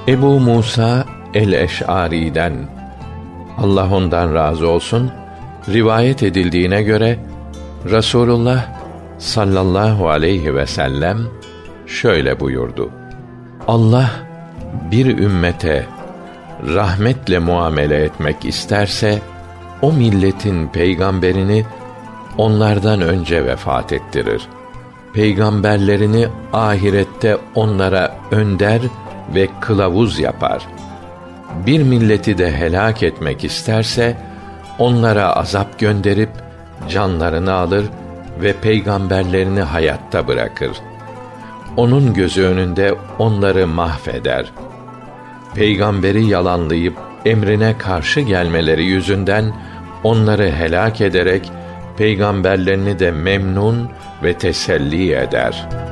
Ebu Musa el-Eş'ari'den, Allah ondan razı olsun, rivayet edildiğine göre Resulullah sallallahu aleyhi ve sellem şöyle buyurdu: Allah bir ümmete rahmetle muamele etmek isterse, o milletin peygamberini onlardan önce vefat ettirir. Peygamberlerini ahirette onlara önder ve kılavuz yapar. Bir milleti de helak etmek isterse, onlara azap gönderip canlarını alır ve peygamberlerini hayatta bırakır. Onun gözü önünde onları mahveder. Peygamberi yalanlayıp emrine karşı gelmeleri yüzünden onları helak ederek peygamberlerini de memnun ve teselli eder.